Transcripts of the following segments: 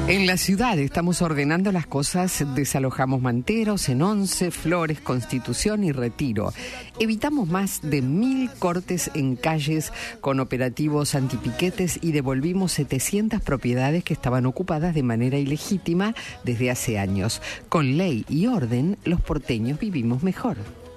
En la ciudad estamos ordenando las cosas, desalojamos Manteros, en 11, Flores, Constitución y Retiro. Evitamos más de 1000 cortes en calles con operativos antipiquetes y devolvimos 700 propiedades que estaban ocupadas de manera ilegítima desde hace años. Con ley y orden, los porteños vivimos mejor.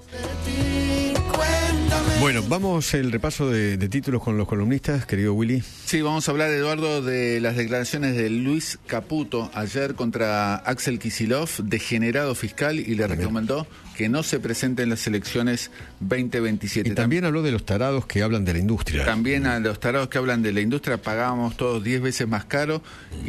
Bueno, vamos el repaso de títulos con los columnistas, querido Willy. Sí, vamos a hablar, Eduardo, de las declaraciones de Luis Caputo ayer contra Axel Kicillof, degenerado fiscal, y le recomendó que no se presente en las elecciones 2027. Y también habló de los tarados que hablan de la industria. También a los tarados que hablan de la industria pagábamos todos 10 veces más caro,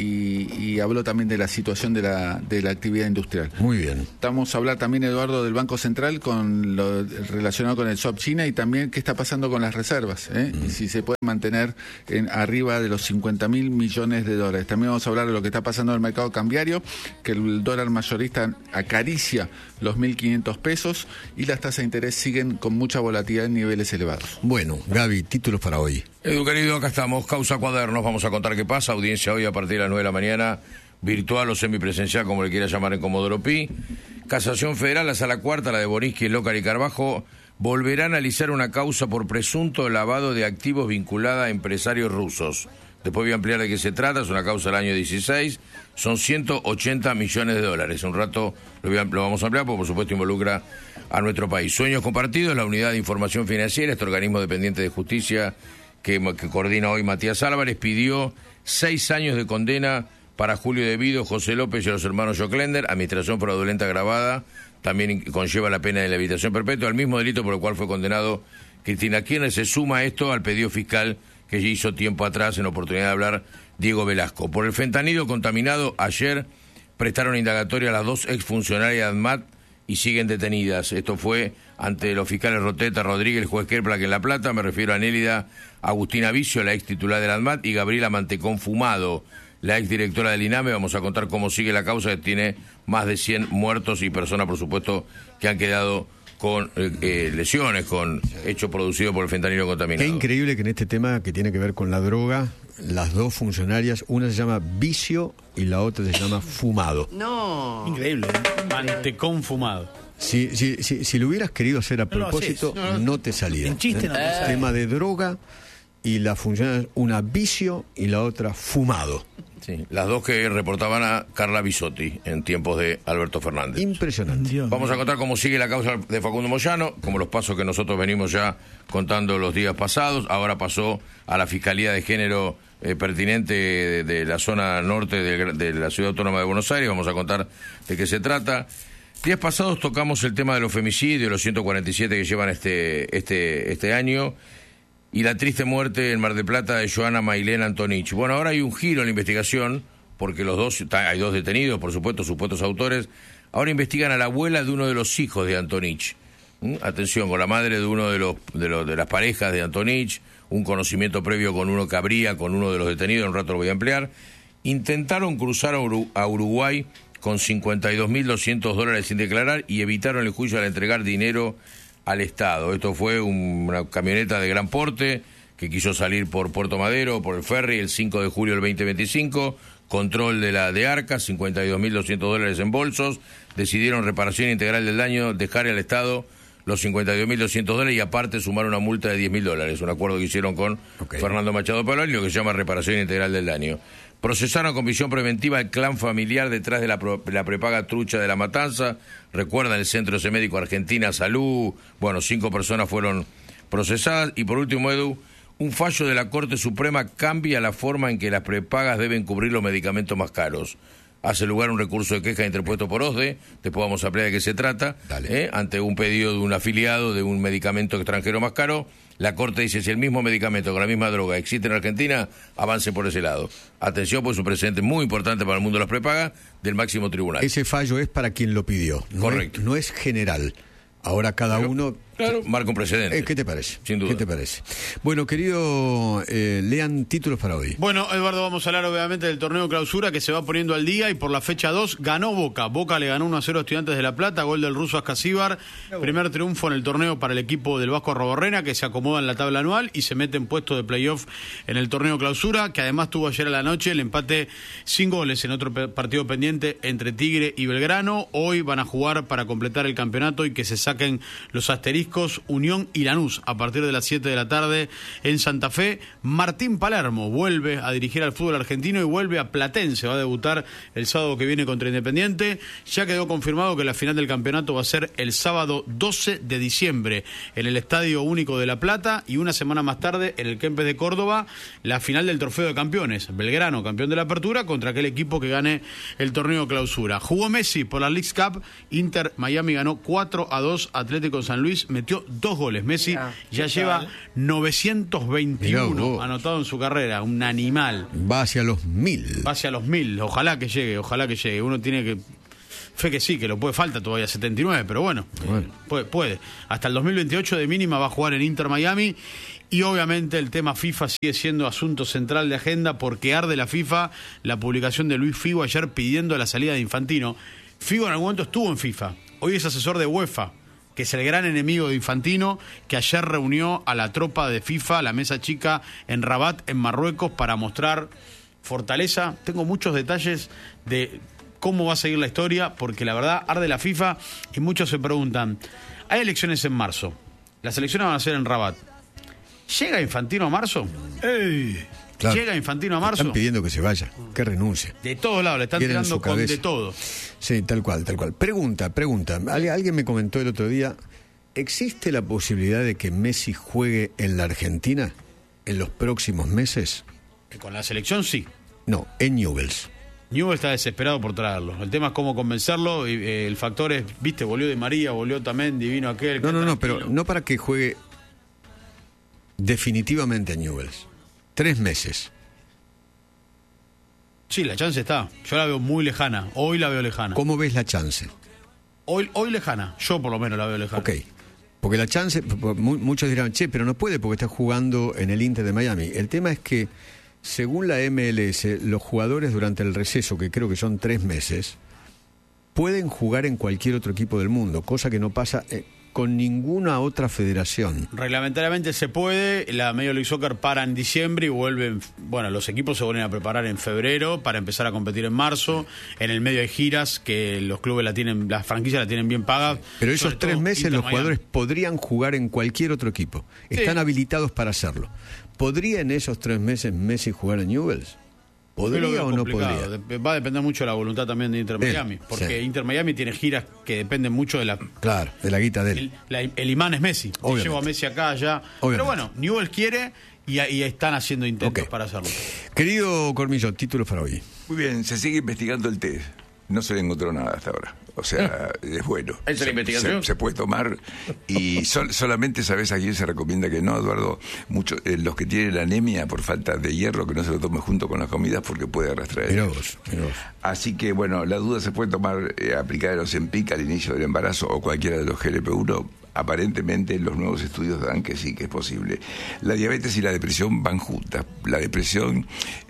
y habló también de la situación de la actividad industrial. Muy bien. Vamos a hablar también, Eduardo, del Banco Central con lo relacionado con el swap China y también qué está pasando con las reservas, y si se puede mantener arriba de los $50.000 millones. También vamos a hablar de lo que está pasando en el mercado cambiario, que el dólar mayorista acaricia los 1.500 pesos y las tasas de interés siguen con mucha volatilidad en niveles elevados. Bueno, Gaby, títulos para hoy. Edu, querido, acá estamos, Causa Cuadernos, vamos a contar qué pasa, audiencia hoy a partir de las 9 de la mañana, virtual o semipresencial, como le quiera llamar en Comodoro Pi. Casación Federal, la Sala Cuarta, la de Boriski, Lócar y Carbajo, volverá a analizar una causa por presunto lavado de activos vinculada a empresarios rusos. Después voy a ampliar de qué se trata, es una causa del año 16, son $180 millones. Un rato lo vamos a ampliar, porque por supuesto involucra a nuestro país. Sueños Compartidos, la Unidad de Información Financiera, este organismo dependiente de justicia que coordina hoy Matías Álvarez, pidió 6 años de condena para Julio De Vido, José López y los hermanos Joclender, administración fraudulenta agravada, también conlleva la pena de inhabilitación perpetua, el mismo delito por el cual fue condenado Cristina Kirchner. Se suma esto al pedido fiscal que ya hizo tiempo atrás en oportunidad de hablar Diego Velasco. Por el fentanilo contaminado, ayer prestaron indagatoria a las 2 exfuncionarias de ANMAT y siguen detenidas. Esto fue ante los fiscales Roteta, Rodríguez, el juez Kerplak en La Plata. Me refiero a Nélida Agustina Vicio, la ex titular de la ANMAT, y Gabriela Mantecón Fumado, la ex directora del INAME. Vamos a contar cómo sigue la causa, que tiene más de 100 muertos y personas, por supuesto, que han quedado con lesiones, con hechos producidos por el fentanilo contaminado. Qué increíble que en este tema que tiene que ver con la droga, las 2 funcionarias, una se llama Vicio y la otra se llama Fumado. No. Increíble, Mantecón Fumado. Si lo hubieras querido hacer a propósito, no te salía. En chiste no te salía. Tema de droga, y la funcionaria, una Vicio y la otra Fumado. Sí, las 2 que reportaban a Carla Bisotti en tiempos de Alberto Fernández. Impresionante. Dios. Vamos a contar cómo sigue la causa de Facundo Moyano, como los pasos que nosotros venimos ya contando los días pasados. Ahora pasó a la Fiscalía de Género pertinente de la zona norte de la Ciudad Autónoma de Buenos Aires. Vamos a contar de qué se trata. Días pasados tocamos el tema de los femicidios, los 147 que llevan este año, y la triste muerte en Mar del Plata de Joana Mailén Antonich. Bueno, ahora hay un giro en la investigación, porque hay 2 detenidos, por supuesto, supuestos autores. Ahora investigan a la abuela de uno de los hijos de Antonich. Atención, con la madre de uno de las parejas de Antonich, un conocimiento previo con uno que habría, con uno de los detenidos, en un rato lo voy a ampliar. Intentaron cruzar a Uruguay con $52.200 sin declarar y evitaron el juicio al entregar dinero al Estado. Esto fue una camioneta de gran porte que quiso salir por Puerto Madero, por el ferry, el 5 de julio del 2025, control de Arcas, $52.200 en bolsos, decidieron reparación integral del daño, dejar al Estado los $52.200 y aparte sumar una multa de $10.000, un acuerdo que hicieron con Fernando Machado Paloli, lo que se llama reparación integral del daño. Procesaron con prisión preventiva el clan familiar detrás de la prepaga trucha de La Matanza. Recuerdan el Centro ese Médico Argentina Salud. Bueno, 5 personas fueron procesadas. Y por último, Edu, un fallo de la Corte Suprema cambia la forma en que las prepagas deben cubrir los medicamentos más caros. Hace lugar un recurso de queja interpuesto por OSDE, después vamos a ampliar de qué se trata, ante un pedido de un afiliado de un medicamento extranjero más caro. La Corte dice, si el mismo medicamento con la misma droga existe en Argentina, avance por ese lado. Atención, pues es un precedente muy importante para el mundo de las prepagas del máximo tribunal. Ese fallo es para quien lo pidió. Correcto. No es general. Ahora cada uno Claro, marca un precedente. ¿Qué te parece? Sin duda. ¿Qué te parece? Bueno, querido, lean títulos para hoy. Bueno, Eduardo, vamos a hablar obviamente del torneo clausura que se va poniendo al día y por la fecha 2 ganó Boca. Boca le ganó 1-0 a Estudiantes de La Plata, gol del ruso Ascasíbar. Primer triunfo en el torneo para el equipo del Vasco Arrobarrena, que se acomoda en la tabla anual y se mete en puesto de playoff en el torneo clausura, que además tuvo ayer a la noche el empate sin goles en otro partido pendiente entre Tigre y Belgrano. Hoy van a jugar para completar el campeonato y que se saquen los asteriscos Unión y Lanús a partir de las 7 de la tarde en Santa Fe. Martín Palermo vuelve a dirigir al fútbol argentino y vuelve a Platense, va a debutar el sábado que viene contra Independiente. Ya quedó confirmado que la final del campeonato va a ser el sábado 12 de diciembre en el Estadio Único de La Plata, y una semana más tarde en el Kempes de Córdoba la final del Trofeo de Campeones, Belgrano campeón de la Apertura contra aquel equipo que gane el torneo clausura. Jugó Messi por la Leagues Cup, Inter Miami ganó 4-2 Atlético San Luis, metió 2 goles. Messi ya lleva 921 anotado en su carrera, un animal. Va hacia los 1000. Va hacia los 1000, ojalá que llegue. Uno tiene que... Fe que sí, que lo puede, falta todavía 79, pero bueno. Puede. Hasta el 2028 de mínima va a jugar en Inter Miami. Y obviamente el tema FIFA sigue siendo asunto central de agenda, porque arde la FIFA la publicación de Luis Figo ayer pidiendo la salida de Infantino. Figo en algún momento estuvo en FIFA, hoy es asesor de UEFA, que es el gran enemigo de Infantino, que ayer reunió a la tropa de FIFA, la mesa chica, en Rabat, en Marruecos, para mostrar fortaleza. Tengo muchos detalles de cómo va a seguir la historia, porque la verdad arde la FIFA y muchos se preguntan, hay elecciones en marzo, las elecciones van a ser en Rabat. ¿Llega Infantino a marzo? Claro. ¿Llega Infantino a marzo? Están pidiendo que se vaya, que renuncie. De todos lados, le están Quieren tirando su con cabeza. de todo. Sí, tal cual. Pregunta. Alguien me comentó el otro día, ¿existe la posibilidad de que Messi juegue en la Argentina en los próximos meses? Con la selección sí. No, en Newell's. Newell está desesperado por traerlo. El tema es cómo convencerlo. Y, el factor es, viste, volvió Di María, volvió también, divino aquel. No, pero no para que juegue definitivamente en Newell's. 3 meses. Sí, la chance está. Yo la veo muy lejana. Hoy la veo lejana. ¿Cómo ves la chance? Hoy lejana. Yo por lo menos la veo lejana. Ok. Porque la chance, muchos dirán, pero no puede porque está jugando en el Inter de Miami. El tema es que, según la MLS, los jugadores durante el receso, que creo que son 3 meses, pueden jugar en cualquier otro equipo del mundo, cosa que no pasa con ninguna otra federación. Reglamentariamente se puede, la Major League Soccer para en diciembre y vuelven, bueno, los equipos se vuelven a preparar en febrero para empezar a competir en marzo. En el medio hay giras que los clubes las franquicias la tienen bien pagas. Pero esos 3 meses los jugadores podrían jugar en cualquier otro equipo. Están habilitados para hacerlo. ¿Podría en esos 3 meses Messi jugar en Newell's? ¿Podría o no podría? Va a depender mucho de la voluntad también de Inter Miami, porque Inter Miami tiene giras que dependen mucho de la... Claro, de la guita de él. El imán es Messi. Llevo a Messi acá, allá. Obviamente. Pero bueno, Newell's quiere y están haciendo intentos para hacerlo. Querido Cormillo, títulos para hoy. Muy bien, se sigue investigando el té. No se le encontró nada hasta ahora. O sea, es bueno. ¿Esa es la investigación? Se puede tomar y solamente sabes a quién se recomienda que no, Eduardo. Los que tienen anemia por falta de hierro, que no se lo tomen junto con las comidas porque puede arrastrar. Mirá vos. Así que, bueno, la duda se puede tomar, aplicar el Ozempic al inicio del embarazo o cualquiera de los GLP-1. Aparentemente los nuevos estudios dan que sí, que es posible. La diabetes y la depresión van juntas. La depresión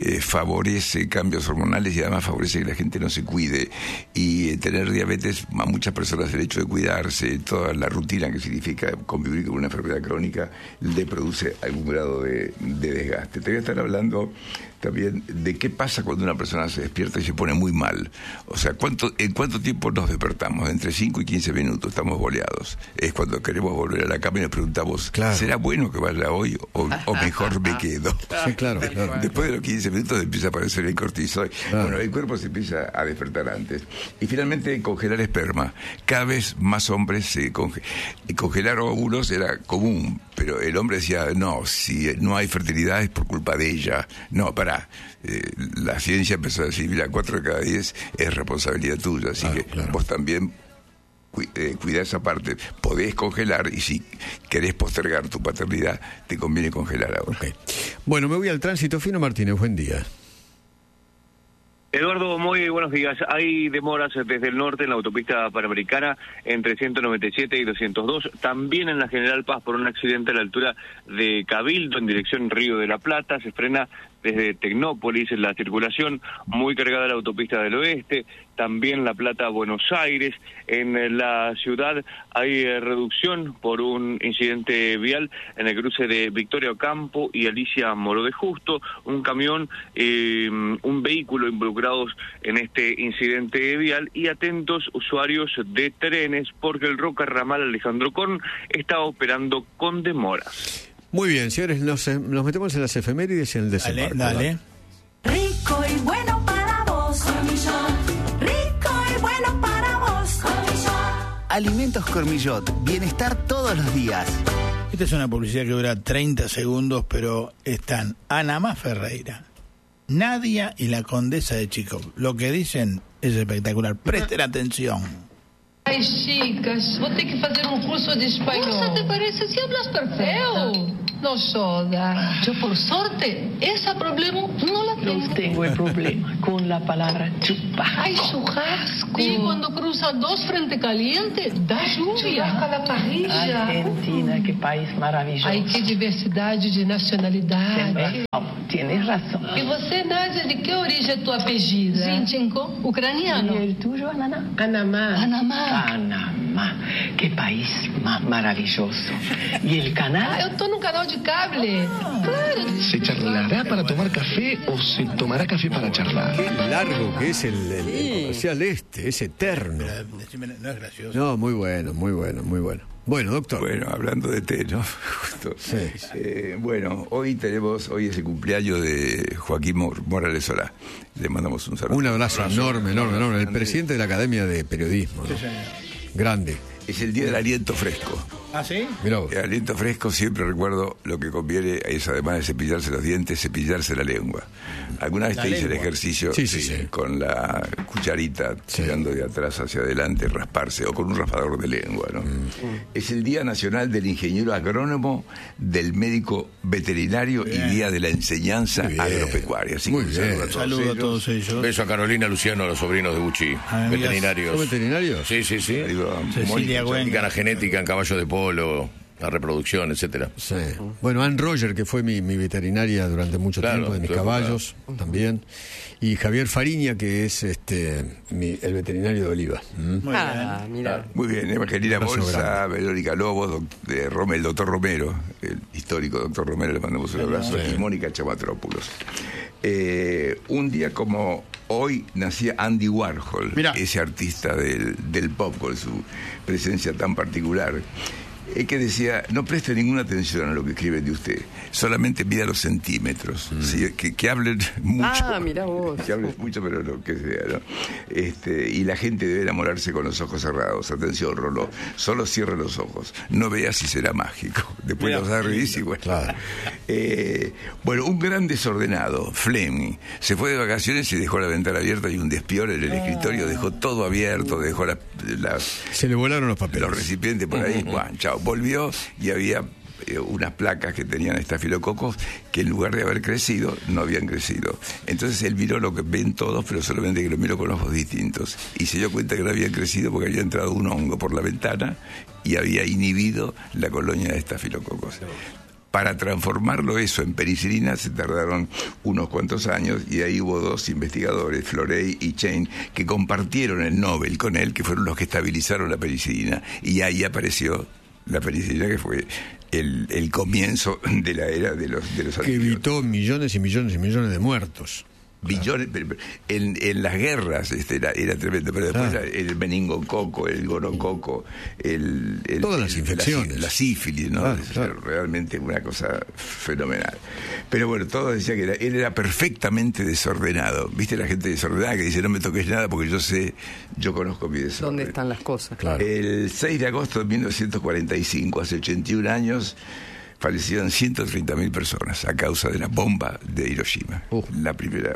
favorece cambios hormonales y además favorece que la gente no se cuide. Y tener diabetes, a muchas personas el hecho de cuidarse, toda la rutina que significa convivir con una enfermedad crónica, le produce algún grado de desgaste. Te voy a estar hablando también de qué pasa cuando una persona se despierta y se pone muy mal. O sea, ¿en cuánto tiempo nos despertamos? Entre 5 y 15 minutos, estamos boleados. Es cuando queremos volver a la cama y nos preguntamos, ¿será bueno que vaya hoy o mejor me quedo? Sí, claro. Después de los 15 minutos empieza a aparecer el cortisol. Bueno, el cuerpo se empieza a despertar antes. Y finalmente, congelar esperma. Cada vez más hombres se congelar óvulos era común, pero el hombre decía, no, si no hay fertilidad es por culpa de ella. No, la ciencia empezó a decir, mira, 4 de cada 10 es responsabilidad tuya, así que vos también cuidá esa parte. Podés congelar y si querés postergar tu paternidad, te conviene congelar ahora. Bueno, me voy al tránsito fino. Martínez, buen día. Eduardo, muy buenos días. Hay demoras desde el norte en la autopista Panamericana entre 197 y 202, también en la General Paz por un accidente a la altura de Cabildo en dirección Río de la Plata. Se frena desde Tecnópolis la circulación, muy cargada la autopista del oeste, también La Plata Buenos Aires. En la ciudad hay reducción por un incidente vial en el cruce de Victoria Ocampo y Alicia Moro de Justo. Un camión, un vehículo involucrados en este incidente vial, y atentos usuarios de trenes porque el Roca Ramal Alejandro Korn está operando con demoras. Muy bien, señores, nos metemos en las efemérides y en el desembarco. Dale. Rico y bueno para vos, Cormillot. Rico y bueno para vos, Cormillot. Alimentos Cormillot, bienestar todos los días. Esta es una publicidad que dura 30 segundos, pero están Ana Má Ferreira, Nadia y la Condesa de Chico. Lo que dicen es espectacular. Presten atención. Ai, chicas, vou ter que fazer curso de espanhol. Nossa, te parece se hablas perfeito. No joda. Yo por suerte, ese problema no la tengo. No tengo el problema con la palabra churrasco. Ay, churrasco. Y cuando cruza dos frente caliente, da lluvia. Churrasco a la parrilla. Argentina, qué país maravilloso. Ay, qué diversidad de nacionalidades. Tienes razón. Y você, Nadia, de qué origen es tu apellido? Zinchenko, ucraniano. ¿Y el tuyo, Anamá? Anamá. Panamá, qué país más maravilloso. ¿Y el canal? Eu tô num canal de cable. Claro. ¿Se charlará para tomar café o se tomará café para charlar? Qué largo que es el comercial este, es eterno. Decime, no es gracioso. No, muy bueno, muy bueno, muy bueno. Bueno, doctor. Bueno, hablando de té, ¿no? Justo. Sí. Bueno, hoy es el cumpleaños de Joaquín Morales Solá. Le mandamos un saludo. Un abrazo enorme. El presidente de la Academia de Periodismo, ¿no? Sí, señor. Grande. Es el día del aliento fresco. ¿Ah, sí? Mirá vos. El aliento fresco siempre recuerdo lo que conviene es, además de cepillarse los dientes, cepillarse la lengua. ¿Alguna vez te hice el ejercicio Sí. con la cucharita tirando de atrás hacia adelante, rasparse, o con un raspador de lengua, ¿no? Es el Día Nacional del Ingeniero Agrónomo, del Médico Veterinario y Día de la Enseñanza Agropecuaria. Así Muy que bien. Saludo a todos ellos. Beso a Carolina, Luciano, a los sobrinos de Bucci, veterinarios. ¿Son veterinarios? Sí. Cecilia Güen. Dedican a genética en caballos de polo, a reproducción, etcétera. Sí. Bueno, Ann Roger, que fue mi veterinaria durante mucho tiempo, de mis caballos también. Y Javier Fariña, que es el veterinario de Oliva. Mira. Muy bien, Evangelina Bolsa, Verónica Lobos, el doctor Romero, el histórico doctor Romero, le mandamos un abrazo, y Mónica Chamatrópulos. Un día como hoy nacía Andy Warhol, ese artista del pop con su presencia tan particular, que decía, no preste ninguna atención a lo que escriben de usted, solamente mida los centímetros, ¿sí? que hablen mucho, mira vos. que hablen mucho, pero lo que sea, ¿no? Y la gente debe enamorarse con los ojos cerrados. Atención, Roló, solo cierra los ojos, no veas si será mágico, después los abrís y bueno. Claro. Bueno, un gran desordenado, Fleming, se fue de vacaciones y dejó la ventana abierta y un despior en el escritorio, dejó todo abierto, dejó se le volaron los papeles, los recipientes por ahí, chao. Volvió y había unas placas que tenían estafilococos que en lugar de haber crecido, no habían crecido. Entonces él miró lo que ven todos, pero solamente que lo miró con ojos distintos. Y se dio cuenta que no habían crecido porque había entrado un hongo por la ventana y había inhibido la colonia de estafilococos. Para transformarlo eso en penicilina se tardaron unos cuantos años y ahí hubo dos investigadores, Florey y Chain, que compartieron el Nobel con él, que fueron los que estabilizaron la penicilina. Y ahí apareció la penicilina, que fue el comienzo de la era de los antibióticos. Que evitó millones y millones y millones de muertos. Billones, en las guerras era tremendo, pero después el meningococo, el gonococo, todas las infecciones, la sífilis, ¿no? Realmente una cosa fenomenal. Pero bueno, todos decían que él era perfectamente desordenado. ¿Viste la gente desordenada que dice no me toques nada porque yo conozco mi desorden? ¿Dónde están las cosas? Claro. El 6 de agosto de 1945, hace 81 años, fallecieron 130.000 personas a causa de la bomba de Hiroshima, la primera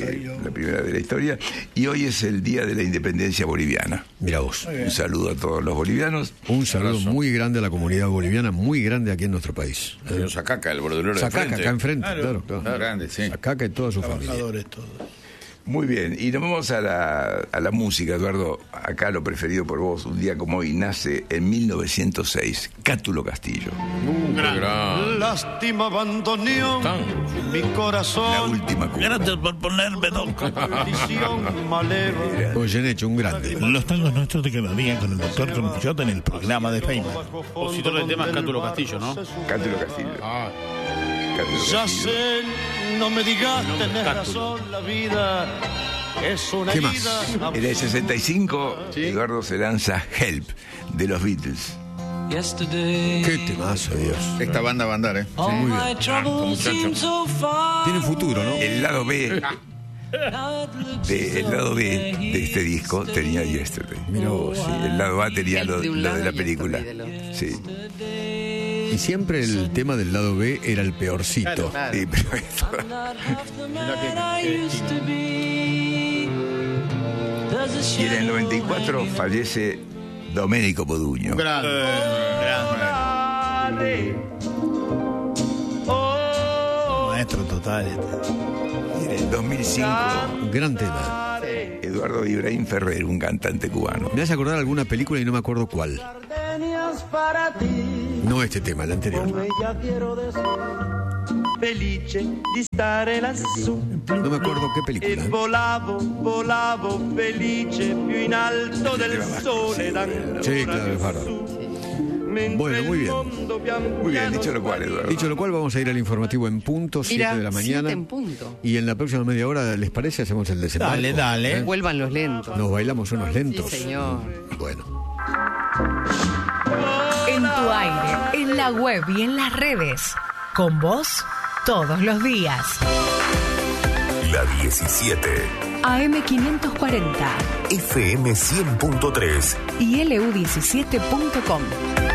de la historia. Y hoy es el Día de la Independencia Boliviana. Mira vos. Un saludo a todos los bolivianos. Un saludo muy grande a la comunidad boliviana, muy grande aquí en nuestro país. Sacaca, el verdulero de Sacaca, frente. acá enfrente, claro. Grande, sí. Sacaca y toda su familia. Trabajadores todos. Muy bien, y nos vamos a la música, Eduardo. Acá lo preferido por vos, un día como hoy, nace en 1906, Cátulo Castillo. Gran. Lástima abandonó mi corazón. La última Cuba. Gracias por ponerme, don. Goyeneche, un grande. Los tangos nuestros de cada día con el doctor Cormillot en el programa de Feynman. Compositor del tema es Cátulo Castillo, ¿no? Cátulo Castillo. Cátulo Ya Castillo. sé, no me digas, tenés razón, la vida es una ¿Qué más? herida. En el 65, Eduardo se lanza Help, de los Beatles. Qué temazo, Dios. Esta banda va a andar, ¿eh? Sí, muy bien. Tiene futuro, ¿no? El lado B de este disco tenía Yesterday. Mirá vos. Sí, el lado A tenía lo De de un lado la y película. Yesterday del otro. Sí. Y siempre el tema del lado B era el peorcito. Claro. Sí, pero esto- Y en el 94 fallece Domenico Modugno. Maestro total. Y en el 2005, Un gran tema. Eduardo Ibrahim Ferrer, un cantante cubano. Me hace acordar alguna película y no me acuerdo cuál. Para ti, No este tema, el anterior. ella quiero decir, felice di stare lassù. No me acuerdo qué E película. volavo felice più in alto del sole ed ancora Sí, claro, es bárbaro. Bueno, muy bien. Muy bien, dicho lo cual, Eduardo. Dicho lo cual, vamos a ir al informativo en punto, 7 Mira, de la mañana. 7 en punto. Y en la próxima media hora, ¿les parece? Hacemos el desembarco. Dale, dale. Vuelvan los lentos. Nos bailamos unos lentos. Sí, señor. Bueno. En tu aire, en la web y en las redes. Con vos, todos los días. La 17. AM540 FM 100.3. y LU17.com.